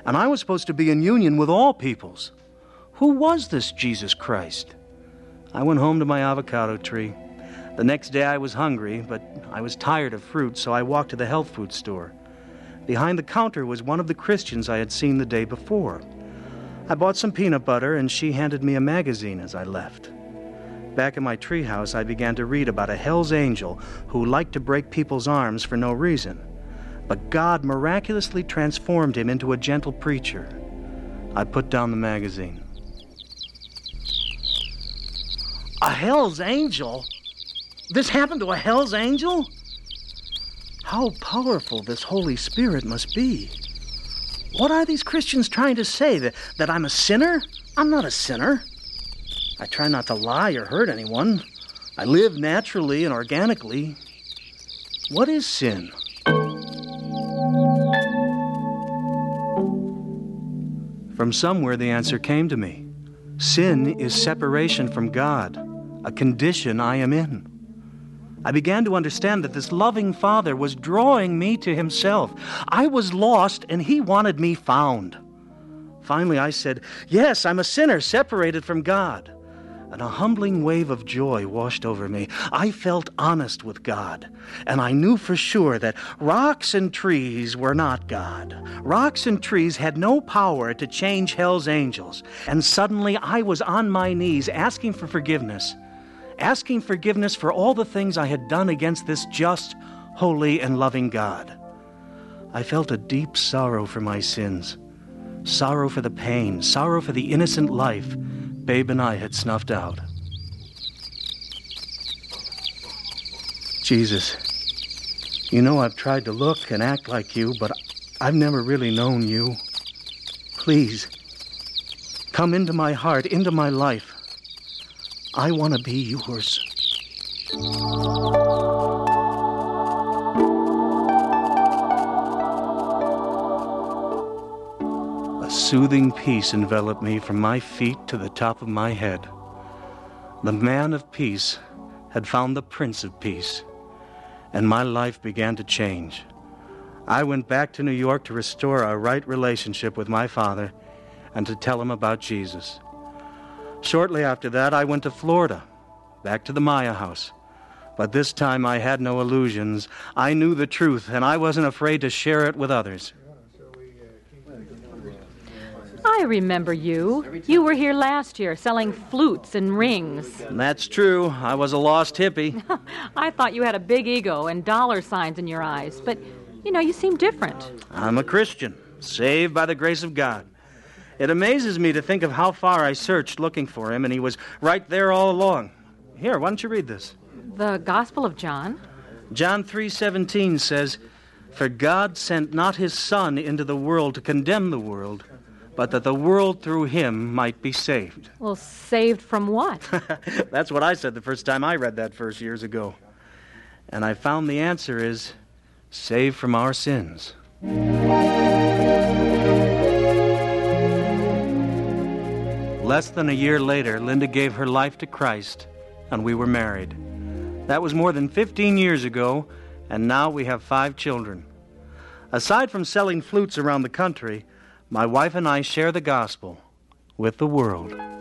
and I was supposed to be in union with all peoples. Who was this Jesus Christ? I went home to my avocado tree. The next day I was hungry, but I was tired of fruit, so I walked to the health food store. Behind the counter was one of the Christians I had seen the day before. I bought some peanut butter, and she handed me a magazine as I left. Back in my treehouse, I began to read about a Hell's Angel who liked to break people's arms for no reason. But God miraculously transformed him into a gentle preacher. I put down the magazine. A Hell's Angel? This happened to a Hell's Angel? How powerful this Holy Spirit must be. What are these Christians trying to say? That I'm a sinner? I'm not a sinner. I try not to lie or hurt anyone. I live naturally and organically. What is sin? From somewhere the answer came to me. Sin is separation from God, a condition I am in. I began to understand that this loving Father was drawing me to himself. I was lost, and he wanted me found. Finally, I said, yes, I'm a sinner separated from God. And a humbling wave of joy washed over me. I felt honest with God, and I knew for sure that rocks and trees were not God. Rocks and trees had no power to change Hell's Angels. And suddenly I was on my knees asking for forgiveness for all the things I had done against this just, holy, and loving God. I felt a deep sorrow for my sins, sorrow for the pain, sorrow for the innocent life Babe and I had snuffed out. Jesus, you know I've tried to look and act like you, but I've never really known you. Please, come into my heart, into my life. I want to be yours. A soothing peace enveloped me from my feet to the top of my head. The man of peace had found the Prince of Peace, and my life began to change. I went back to New York to restore a right relationship with my father and to tell him about Jesus. Shortly after that, I went to Florida, back to the Maya house. But this time I had no illusions. I knew the truth, and I wasn't afraid to share it with others. I remember you. You were here last year selling flutes and rings. That's true. I was a lost hippie. I thought you had a big ego and dollar signs in your eyes, but, you seem different. I'm a Christian, saved by the grace of God. It amazes me to think of how far I searched looking for him, and he was right there all along. Here, why don't you read this? The Gospel of John? John 3:17 says, "For God sent not his Son into the world to condemn the world, but that the world through him might be saved." Well, saved from what? That's what I said the first time I read that verse years ago. And I found the answer is, saved from our sins. Less than a year later, Linda gave her life to Christ, and we were married. That was more than 15 years ago, and now we have 5 children. Aside from selling flutes around the country, my wife and I share the gospel with the world.